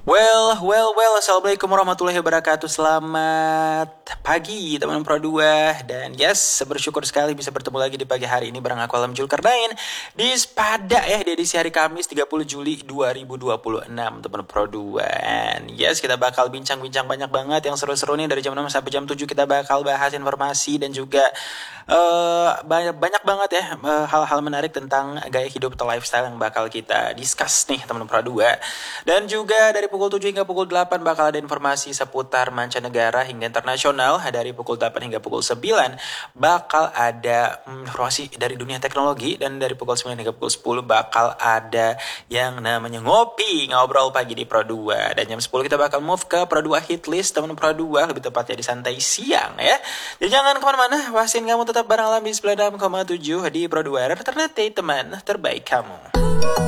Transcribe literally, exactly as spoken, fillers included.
Well, well, well, Assalamualaikum warahmatullahi wabarakatuh. Selamat pagi teman Pro dua. Dan yes, bersyukur sekali bisa bertemu lagi di pagi hari ini bareng aku Alam Julkarnain di Spada ya, di edisi hari Kamis tiga puluh Juli dua ribu dua puluh enam teman Pro dua. And yes, kita bakal bincang-bincang banyak banget yang seru-seru nih dari jam enam sampai jam tujuh. Kita bakal bahas informasi dan juga uh, banyak, banyak banget ya uh, hal-hal menarik tentang gaya hidup atau lifestyle yang bakal kita discuss nih teman Pro dua. Dan juga dari pukul tujuh hingga pukul delapan bakal ada informasi seputar mancanegara hingga internasional. Dari pukul delapan hingga pukul sembilan bakal ada hmm, informasi dari dunia teknologi. Dan dari pukul sembilan hingga pukul sepuluh bakal ada yang namanya ngopi, ngobrol pagi di Pro dua. Dan jam sepuluh kita bakal move ke Pro dua Hit List teman Pro dua, lebih tepatnya di santai siang ya. Jadi jangan kemana-mana, wasin kamu tetap bareng Alam di sembilan puluh enam koma tujuh di Pro dua, alternatif teman terbaik kamu.